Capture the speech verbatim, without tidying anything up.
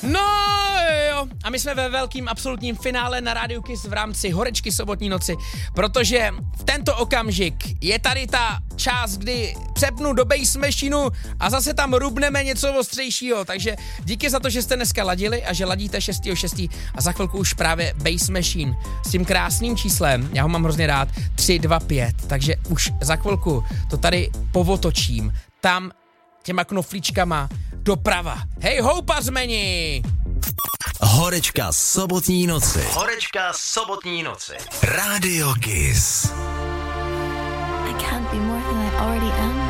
No jo, a my jsme ve velkým absolutním finále na Rádiu Kiss v rámci Horečky sobotní noci, protože v tento okamžik je tady ta část, kdy přepnu do Bass Machineu a zase tam rubneme něco ostřejšího, takže díky za to, že jste dneska ladili a že ladíte šestého šestého a za chvilku už právě Bass Machine s tím krásným číslem, já ho mám hrozně rád, tři dva pět, takže už za chvilku to tady povotočím, tam těma knoflíčkama doprava. Hej houpařmeni! Horečka sobotní noci. Horečka sobotní noci. Rádio Kiss. I can't be more than I already am.